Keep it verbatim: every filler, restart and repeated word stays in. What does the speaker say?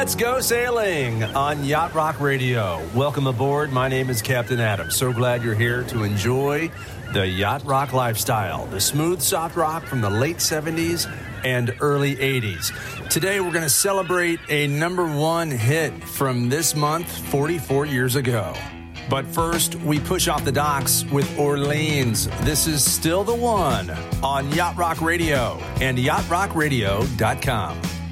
Let's go sailing on Yacht Rock Radio. Welcome aboard. My name is Captain Adam. So glad you're here to enjoy the Yacht Rock lifestyle, the smooth, soft rock from the late seventies and early eighties. Today, we're going to celebrate a number one hit from this month, forty-four years ago. But first, we push off the docks with Orleans. This is Still the One on Yacht Rock Radio and yacht rock radio dot com.